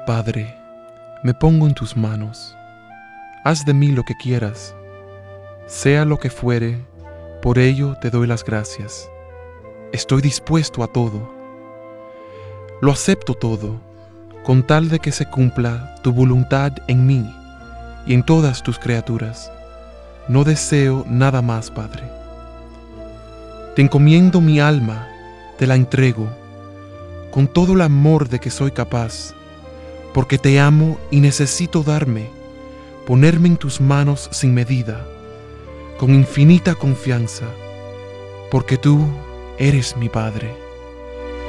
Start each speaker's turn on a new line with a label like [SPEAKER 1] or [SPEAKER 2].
[SPEAKER 1] Padre, me pongo en tus manos. Haz de mí lo que quieras. Sea lo que fuere, por ello te doy las gracias. Estoy dispuesto a todo. Lo acepto todo, con tal de que se cumpla tu voluntad en mí y en todas tus criaturas. No deseo nada más, Padre. Te encomiendo mi alma, te la entrego, con todo el amor de que soy capaz, porque te amo y necesito ponerme en tus manos sin medida, con infinita confianza, porque tú eres mi Padre.